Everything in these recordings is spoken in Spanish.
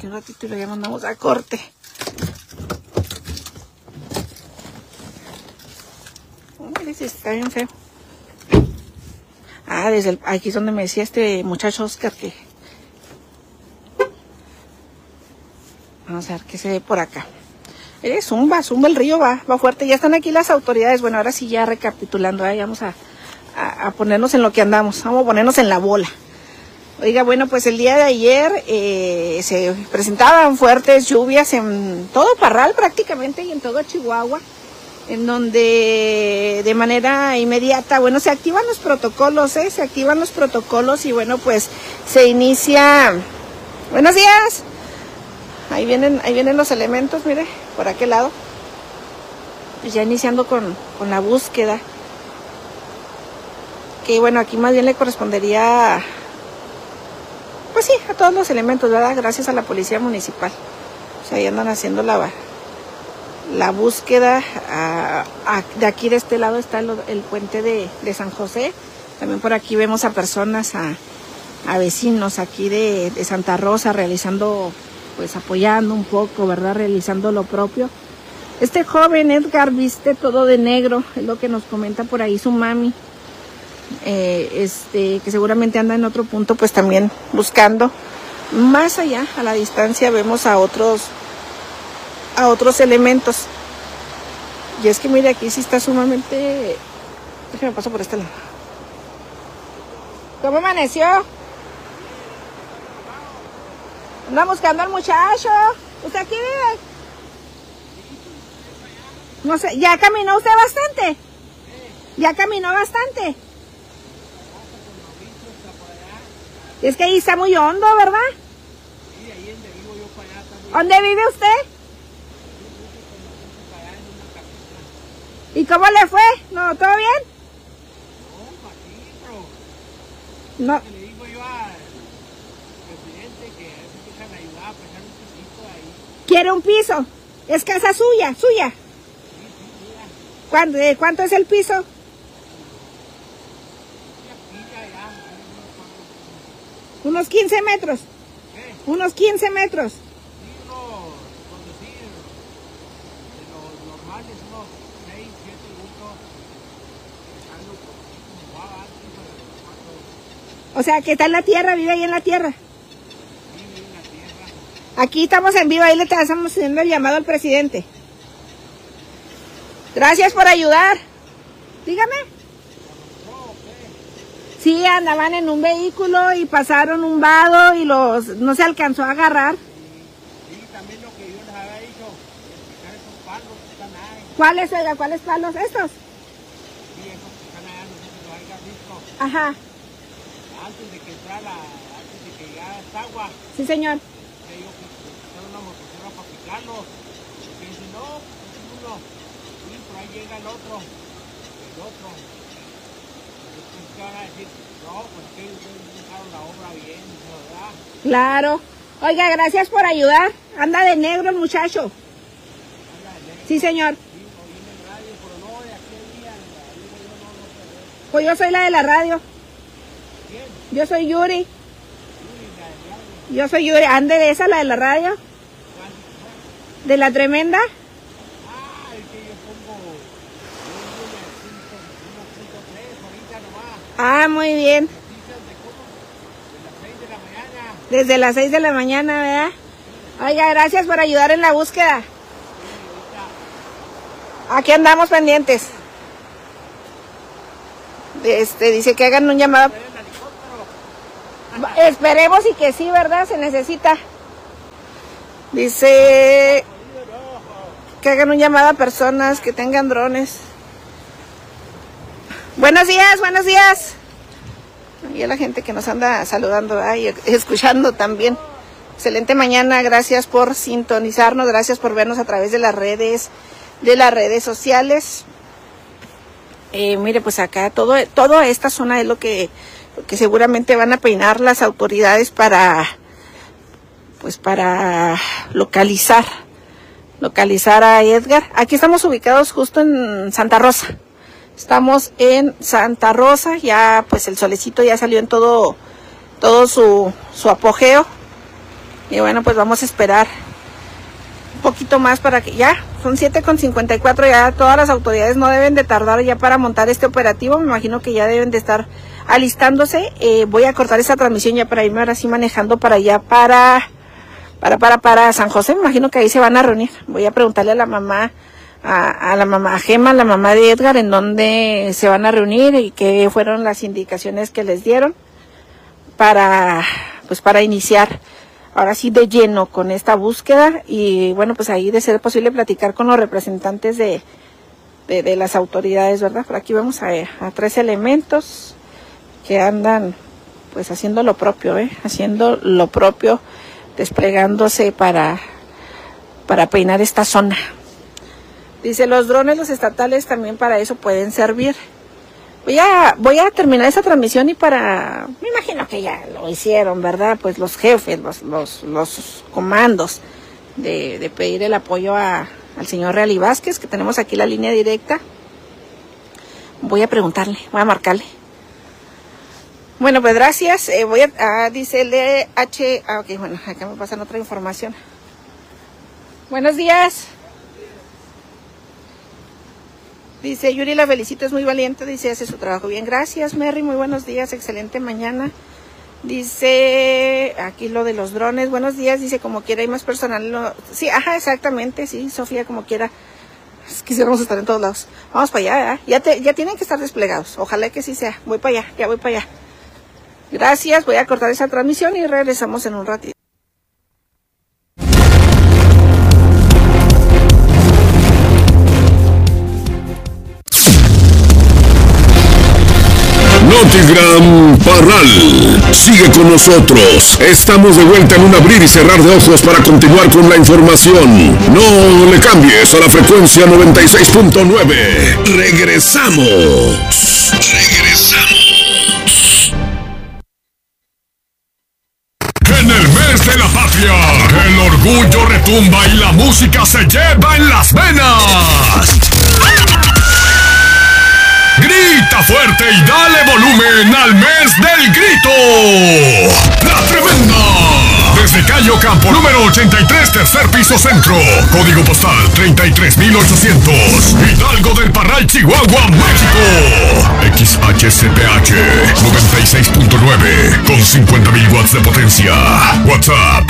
aquí un ratito y luego ya mandamos a corte. Mire, si está bien feo. Ah, aquí es donde me decía este muchacho Oscar que... Vamos a ver qué se ve por acá. Zumba el río, va fuerte. Ya están aquí las autoridades. Bueno, ahora sí ya recapitulando, vamos a ponernos en lo que andamos. Vamos a ponernos en la bola. Oiga, bueno, pues el día de ayer se presentaban fuertes lluvias en todo Parral prácticamente y en todo Chihuahua, en donde de manera inmediata, bueno, se activan los protocolos, y bueno, pues se inicia... Buenos días. Ahí vienen los elementos, mire, por aquel lado. Pues ya iniciando con la búsqueda. Que bueno, aquí más bien le correspondería, pues sí, a todos los elementos, ¿verdad? Gracias a la policía municipal. O sea, ahí andan haciendo la búsqueda. De aquí de este lado está el puente de San José. También por aquí vemos a personas, a vecinos aquí de Santa Rosa realizando, pues apoyando un poco, ¿verdad? Realizando lo propio. Este joven Edgar viste todo de negro, es lo que nos comenta por ahí su mami. Que seguramente anda en otro punto, pues también buscando. Más allá, a la distancia, vemos a otros elementos. Y es que mire, aquí sí está sumamente... Déjame paso por este lado. ¿Cómo amaneció? Anda buscando al muchacho. ¿Usted aquí vive? No sé, ¿ya caminó usted bastante? ¿Ya caminó bastante? Es que ahí está muy hondo, ¿verdad? Sí, ahí donde vivo yo para allá también. ¿Dónde vive usted? ¿Y cómo le fue? ¿No, todo bien? No, aquí, pero... No. Le digo yo al presidente que a veces dejan ayudar a pesar un pisito ahí. ¿Quiere un piso? ¿Es casa suya? Sí, mira. ¿Cuánto es el piso? Unos 15 metros. Unos 15 metros. Sí, por decir, de los normales, unos 6, 7 minutos, dejando como va antes, O sea, que está en la tierra, vive ahí en la tierra. vive en la tierra. Aquí estamos en vivo, ahí le estamos haciendo el llamado al presidente. Gracias por ayudar. Dígame. Sí, andaban en un vehículo y pasaron un vado y no se alcanzó a agarrar. Sí, también lo que yo les había dicho, quitar esos palos que están ahí. ¿Cuáles, oiga? ¿Cuáles palos? ¿Estos? Sí, esos que están allá, no sé si los hayas visto. Ajá. Antes de que llegara esta agua, Sí, señor. que yo quité una motosierra para picarlos. Y dice, no, es uno. Sí, por ahí llega el otro. Después que van a decir, no, pues que ustedes dejaron la obra bien, ¿verdad? Claro. Oiga, gracias por ayudar. Anda de negro el muchacho. Anda de negro. Sí, señor. Sí, oí en el radio, pero no, de aquel día, digo yo, no sé. Pues yo soy la de la radio. ¿Quién? Yo soy Yuri. Yuri, la del radio. Yo soy Yuri. Ande de esa, la de la radio. ¿Cuál? De la tremenda. Ah, el que yo pongo, yo en el 1.3, ahorita nomás. Ah, muy bien. Noticias de cómo, de las 6 de la mañana. Desde las 6 de la mañana, ¿verdad? Oiga, gracias por ayudar en la búsqueda. Aquí andamos pendientes. Dice que hagan un llamado. Esperemos y que sí, ¿verdad? Se necesita. Dice que hagan un llamado a personas que tengan drones. Buenos días, buenos días. Y a la gente que nos anda saludando y escuchando también. Excelente mañana, gracias por sintonizarnos, gracias por vernos a través de las redes sociales. Mire, pues acá toda esta zona es lo que seguramente van a peinar las autoridades para localizar a Edgar. Aquí estamos ubicados justo en Santa Rosa. Estamos en Santa Rosa, ya pues el solecito ya salió en todo su apogeo. Y bueno, pues vamos a esperar un poquito más para que ya, son 7:54, ya todas las autoridades no deben de tardar ya para montar este operativo. Me imagino que ya deben de estar alistándose. Voy a cortar esta transmisión ya para irme ahora sí manejando para allá, para San José. Me imagino que ahí se van a reunir. Voy a preguntarle a la mamá, a Gema, la mamá de Edgar, en dónde se van a reunir y qué fueron las indicaciones que les dieron para iniciar ahora sí de lleno con esta búsqueda. Y bueno, pues ahí de ser posible platicar con los representantes de las autoridades, ¿verdad? Por aquí vemos a 3 elementos que andan pues haciendo lo propio, desplegándose para peinar esta zona. Dice, los drones, los estatales también para eso pueden servir. Voy a terminar esa transmisión y me imagino que ya lo hicieron, ¿verdad? Pues los jefes, los comandos de pedir el apoyo al señor Reali Vázquez, que tenemos aquí la línea directa. Voy a preguntarle, voy a marcarle. Bueno, pues gracias. Dice LH. Ok, bueno, acá me pasan otra información. Buenos días. Dice, Yuri, la felicito, es muy valiente, dice, hace su trabajo bien. Gracias, Merry, muy buenos días, excelente mañana. Dice, aquí lo de los drones, buenos días, dice, como quiera, hay más personal. Sí, ajá, exactamente, sí, Sofía, como quiera. Quisiéramos estar en todos lados. Vamos para allá, ¿verdad? Ya tienen que estar desplegados, ojalá que sí sea. Voy para allá. Gracias, voy a cortar esa transmisión y regresamos en un ratito. Notigram Parral, sigue con nosotros. Estamos de vuelta en un abrir y cerrar de ojos para continuar con la información. No le cambies a la frecuencia 96.9. Regresamos. En el mes de la patria, el orgullo retumba y la música se lleva en las venas. Grita fuerte y dale volumen al mes del grito. La Tremenda. Desde Cayo Campo, número 83, tercer piso centro. Código postal 33800. Hidalgo del Parral, Chihuahua, México. XHCPH 96.9 con 50.000 watts de potencia. WhatsApp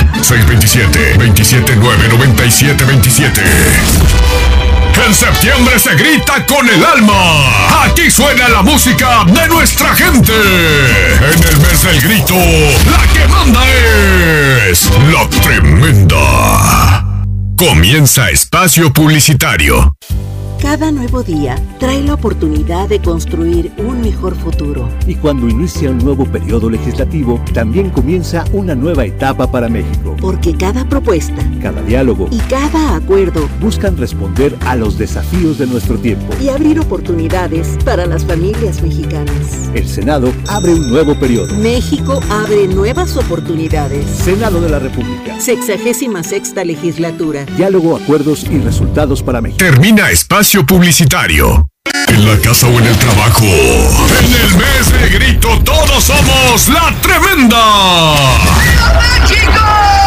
627-279-9727. En septiembre se grita con el alma. Aquí suena la música de nuestra gente. En el mes del grito, la que manda es La Tremenda. Comienza espacio publicitario. Cada nuevo día trae la oportunidad de construir un mejor futuro. Y cuando inicia un nuevo periodo legislativo, también comienza una nueva etapa para México. Porque cada propuesta, cada diálogo y cada acuerdo buscan responder a los desafíos de nuestro tiempo y abrir oportunidades para las familias mexicanas. El Senado abre un nuevo periodo. México abre nuevas oportunidades. Senado de la República. 66ª legislatura. Diálogo, acuerdos y resultados para México. Termina espacio publicitario. En la casa o en el trabajo. En el mes de grito todos somos La Tremenda. ¡México!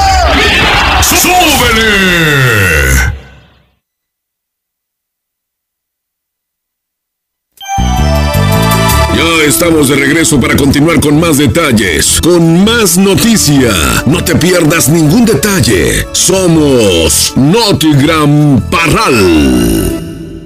¡Súbele! Ya estamos de regreso para continuar con más detalles, con más noticia. No te pierdas ningún detalle. Somos Notigram Parral.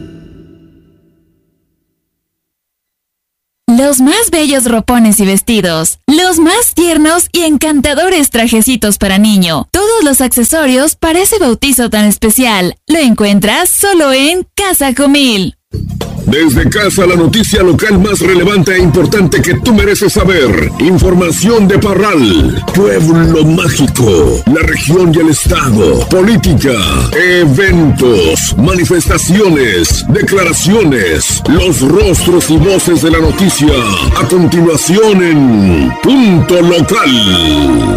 Los más bellos ropones y vestidos, los más tiernos y encantadores trajecitos para niño, todos los accesorios para ese bautizo tan especial, lo encuentras solo en Casa Comil. Desde casa, la noticia local más relevante e importante que tú mereces saber. Información de Parral, Pueblo Mágico, la región y el estado. Política, eventos, manifestaciones, declaraciones. Los rostros y voces de la noticia. A continuación en Punto Local.